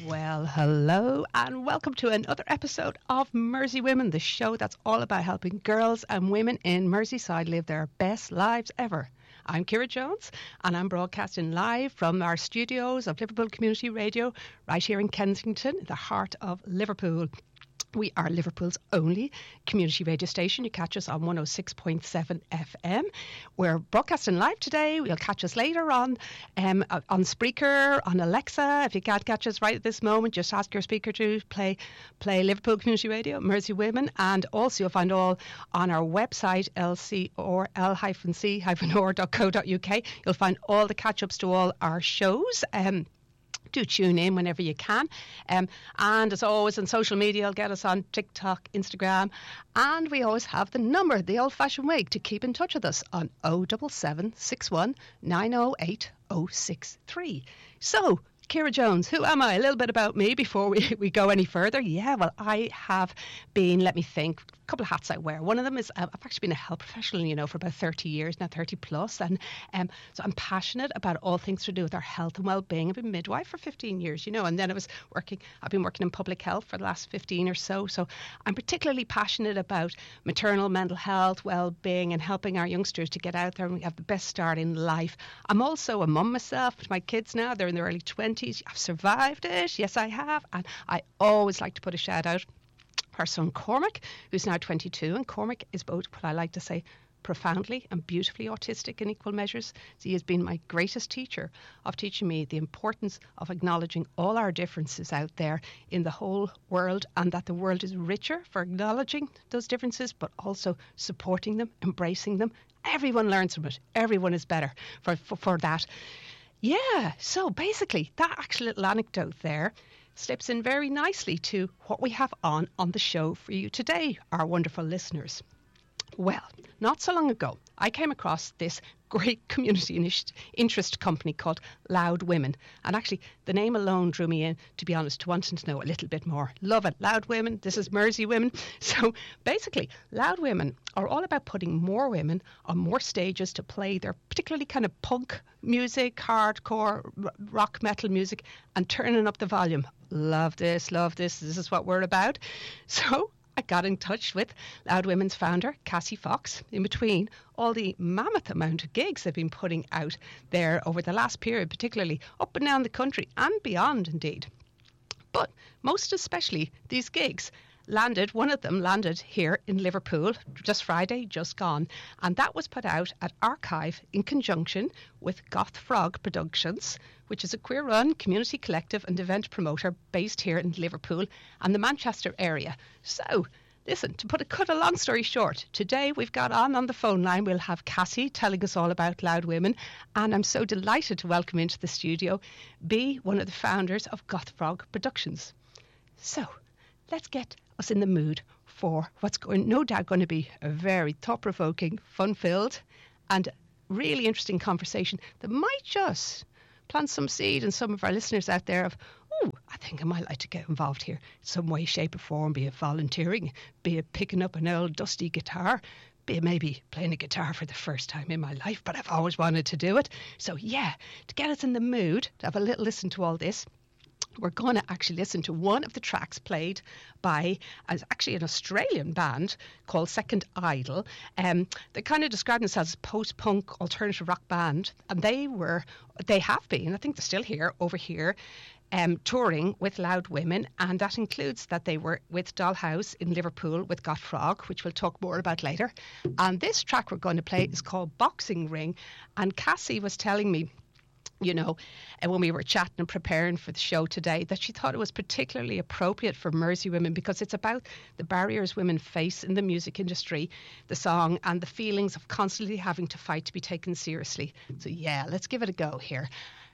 Well, hello and welcome to another episode of Mersey Women, the show that's all about helping girls and women in Merseyside live their best lives ever. I'm Ciara Jones and I'm broadcasting live from our studios of Liverpool Community Radio right here in Kensington, the heart of Liverpool. We are Liverpool's only community radio station. You catch us on 106.7 FM. We're broadcasting live today. You'll catch us later on Spreaker, on Alexa. If you can't catch us right at this moment, just ask your speaker to play Liverpool Community Radio, Mersey Women. And also you'll find all on our website, lc.or.co.uk. You'll find all the catch-ups to all our shows. Do tune in whenever you can. And as always, on social media, you'll get us on TikTok, Instagram. And we always have the number, the old-fashioned way, to keep in touch with us on 07761 908 063. So, Ciara Jones, who am I? A little bit about me before we go any further. Yeah, well, I have been, let me think, a couple of hats I wear. One of them is I've actually been a health professional, for about 30 years, now 30 plus. And so I'm passionate about all things to do with our health and well-being. I've been midwife for 15 years, and then I've been working in public health for the last 15 or so. So I'm particularly passionate about maternal mental health, well-being and helping our youngsters to get out there and have the best start in life. I'm also a mum myself. My kids now, they're in their early 20s. I've survived it. Yes, I have. And I always like to put a shout out our son Cormac, who's now 22, and Cormac is both what I like to say profoundly and beautifully autistic in equal measures. So he has been my greatest teacher of teaching me the importance of acknowledging all our differences out there in the whole world, and that the world is richer for acknowledging those differences, but also supporting them, embracing them. Everyone learns from it. Everyone is better for that. Yeah, so basically that actual little anecdote there slips in very nicely to what we have on the show for you today, our wonderful listeners. Well, not so long ago, I came across this great community interest company called Loud Women. And actually, the name alone drew me in, to be honest, to wanting to know a little bit more. Love it. Loud Women. This is Mersey Women. So basically, Loud Women are all about putting more women on more stages to play their particularly kind of punk music, hardcore, rock metal music, and turning up the volume. Love this. This is what we're about. So I got in touch with Loud Women's founder, Cassie Fox, in between all the mammoth amount of gigs they've been putting out there over the last period, particularly up and down the country and beyond indeed. But most especially these gigs one of them landed here in Liverpool just Friday, just gone, and that was put out at Archive in conjunction with Goth Frog Productions, which is a queer-run community collective and event promoter based here in Liverpool and the Manchester area. So, listen, to cut a long story short, today we've got on the phone line, we'll have Cassie telling us all about Loud Women, and I'm so delighted to welcome into the studio Bea, one of the founders of Goth Frog Productions. So, let's get us in the mood for what's no doubt going to be a very thought-provoking, fun-filled and really interesting conversation that might just plant some seed in some of our listeners out there of, I think I might like to get involved here in some way, shape or form, be it volunteering, be it picking up an old dusty guitar, be it maybe playing a guitar for the first time in my life, but I've always wanted to do it. So yeah, to get us in the mood, to have a little listen to all this, we're going to actually listen to one of the tracks played by actually an Australian band called Second Idol. They kind of describe themselves as post-punk alternative rock band, and they have been, I think they're still here, over here, touring with Loud Women, and that includes that they were with Dollhouse in Liverpool with Goth Frog, which we'll talk more about later. And this track we're going to play is called Boxing Ring, and Cassie was telling me, and when we were chatting and preparing for the show today, that she thought it was particularly appropriate for Mersey Women because it's about the barriers women face in the music industry, the song, and the feelings of constantly having to fight to be taken seriously. So yeah, let's give it a go here.